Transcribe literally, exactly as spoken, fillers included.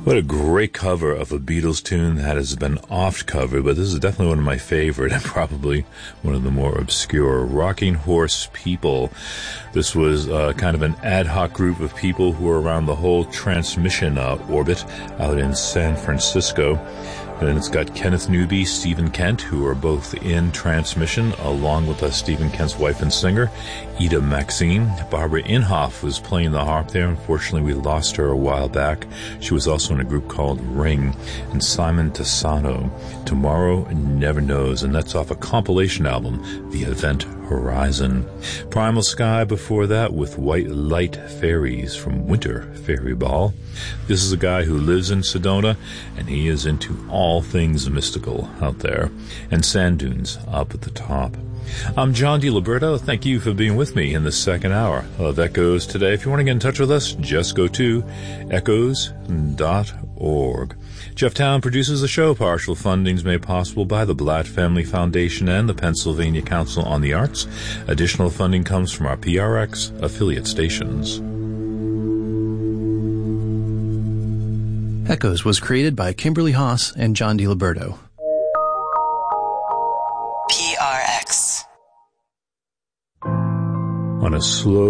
What a great cover of a Beatles tune that has been oft covered, but this is definitely one of my favorite and probably one of the more obscure. Rocking Horse People. This was uh, kind of an ad hoc group of people who were around the whole transmission uh, orbit out in San Francisco. And it's got Kenneth Newby, Stephen Kent, who are both in Transmission, along with uh, Stephen Kent's wife and singer, Ida Maxine. Barbara Inhofe was playing the harp there. Unfortunately, we lost her a while back. She was also in a group called Ring. And Simon Tassano, Tomorrow Never Knows, and that's off a compilation album, The Event Horizon. Primal Sky before that with White Light Fairies from Winter Fairy Ball. This is a guy who lives in Sedona, and he is into all things mystical out there. And Sand Dunes up at the top. I'm John DiLiberto. Thank you for being with me in the second hour of Echoes today. If you want to get in touch with us, just go to echoes dot org. Jeff Town produces the show. Partial funding is made possible by the Blatt Family Foundation and the Pennsylvania Council on the Arts. Additional funding comes from our P R X affiliate stations. Echoes was created by Kimberly Haas and John DiLiberto. P R X. On a slow